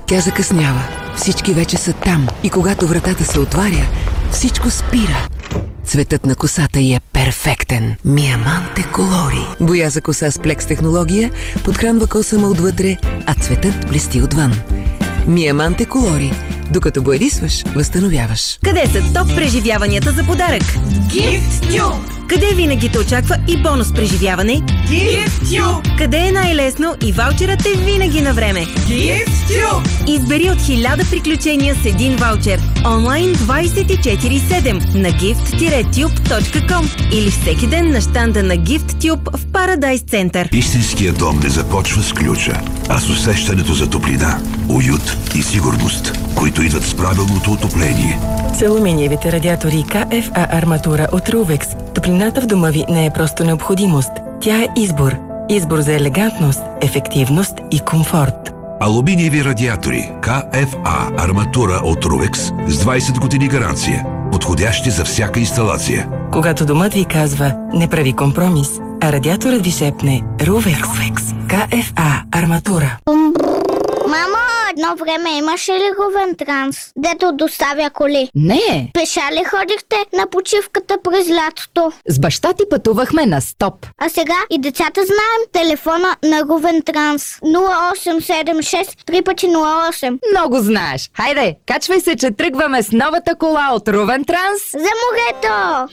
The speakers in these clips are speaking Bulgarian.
Тя закъснява. Всички вече са там. И когато вратата се отваря, всичко спира. Цветът на косата й е перфектен. Миаманте Колори. Боя за коса с плекс технология подхранва косама отвътре, а цветът блести отвън. Миаманте Колори. Докато боядисваш, възстановяваш. Къде са топ преживяванията за подарък? Gift Tube! Къде винаги те очаква и бонус преживяване? Gift Tube! Къде е най-лесно и ваучерът е винаги на време? Gift Tube! Избери от 1000 приключения с един ваучер. Онлайн 24/7 на gift-tube.com или всеки ден на щанда на Gift Tube в Paradise Center. Истинският дом не започва с ключа, а с усещането за топлина, уют и сигурност, които идват с правилното отопление. С алуминиевите радиатори КФА арматура от Ruvex топлината в дома ви не е просто необходимост. Тя е избор. Избор за елегантност, ефективност и комфорт. Алуминиеви радиатори КФА арматура от Ruvex с 20 години гаранция, подходящи за всяка инсталация. Когато домът ви казва «Не прави компромис», а радиаторът ви шепне Ruvex. КФА арматура. Мамо, едно време имаше ли Ровентранс, дето доставя коли? Не, Пеша ли ходихте на почивката през лятото? с баща ти пътувахме на стоп. А сега и децата знаем телефона на Ровентранс 0876 3x08. Много знаеш. Хайде, качвай се, че тръгваме с новата кола от Ровен Транс. За морето!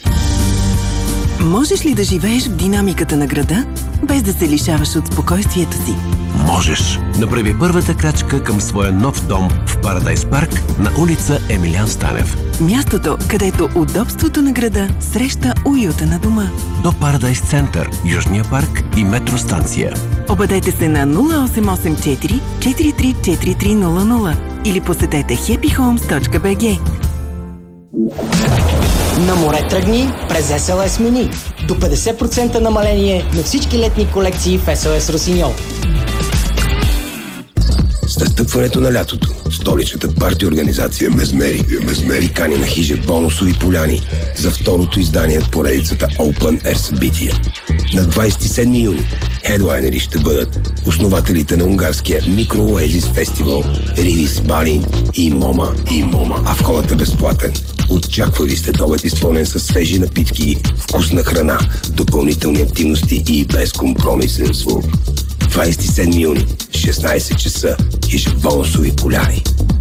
Можеш ли да живееш в динамиката на града, без да се лишаваш от спокойствието си? Можеш. Направи първата крачка към своя нов дом в Парадайс парк на улица Емилиан Станев. Мястото, където удобството на града среща уюта на дома. До Парадайс център, Южния парк и метростанция. Обадете се на 0884 434300 или посетете happyhomes.bg. На море тръгни през SLS Mini. До 50% намаление на всички летни колекции в SLS Росиньол. С настъпването на лятото, столичната парти организация Мезмери кани на хижа бонусови поляни за второто издание от поредицата Open Air събития. На 27 юни хедлайнери ще бъдат основателите на унгарския Micro Oasis фестивал Ривис Барин и Мома. А входът е безплатен. Очаква ви следобед изпълнен със свежи напитки, вкусна храна, допълнителни активности и безкомпромисен звук. 27 юни, 16 часа, хижа бонусови поляни.